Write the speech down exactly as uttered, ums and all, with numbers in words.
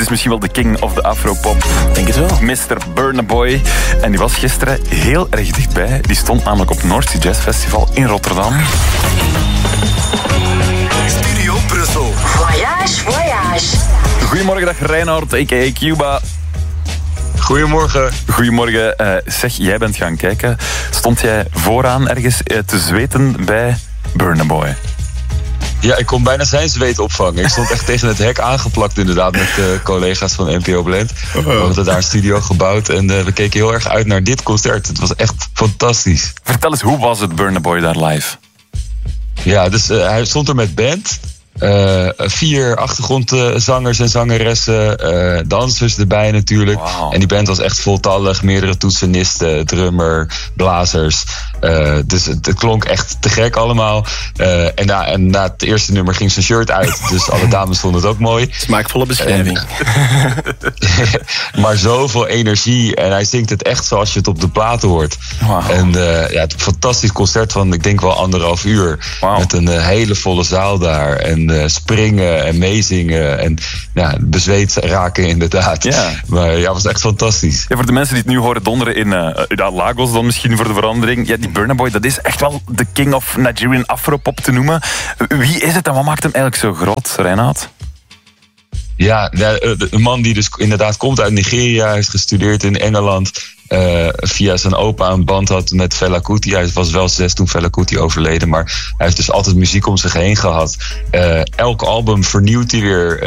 is misschien wel de king of de afropop. Denk het wel. mister Burna Boy. En die was gisteren heel erg dichtbij. Die stond namelijk op het North Sea Jazz Festival in Rotterdam. Studio Brussel. Voyage, voyage. Goedemorgen, dag Reinoud, a k a. Cuba. Goedemorgen. Goedemorgen. Uh, zeg, jij bent gaan kijken. Stond jij vooraan ergens uh, te zweten bij Burna Boy? Ja, ik kon bijna zijn zweet opvangen. Ik stond echt tegen het hek aangeplakt inderdaad met uh, collega's van N P O Blend. We hadden daar een studio gebouwd en uh, we keken heel erg uit naar dit concert. Het was echt fantastisch. Vertel eens, hoe was het Burna Boy daar live? Ja, dus uh, hij stond er met band. Uh, vier achtergrondzangers en zangeressen, uh, dansers erbij natuurlijk. Wow. En die band was echt voltallig, meerdere toetsenisten, drummer, blazers. Uh, dus het, het klonk echt te gek allemaal. Uh, en, na, en na het eerste nummer ging zijn shirt uit, dus alle dames vonden het ook mooi. Smaakvolle beschrijving. En, maar zoveel energie en hij zingt het echt zoals je het op de platen hoort. Wow. En uh, ja, het fantastisch concert van ik denk wel anderhalf uur. Wow. Met een uh, hele volle zaal daar en Uh, springen en meezingen en ja, bezweet raken inderdaad. Ja. Maar ja, het was echt fantastisch. Ja, voor de mensen die het nu horen donderen in uh, uh, Lagos dan misschien voor de verandering. Ja, die Burna Boy, dat is echt wel de king of Nigerian afropop te noemen. Wie is het en wat maakt hem eigenlijk zo groot, Reinoud? Ja, een man die dus inderdaad komt uit Nigeria, hij is gestudeerd in Engeland. Uh, via zijn opa een band had met Fela Kuti. Hij was wel zes toen Fela Kuti overleden, maar hij heeft dus altijd muziek om zich heen gehad. Uh, elk album vernieuwt hij weer.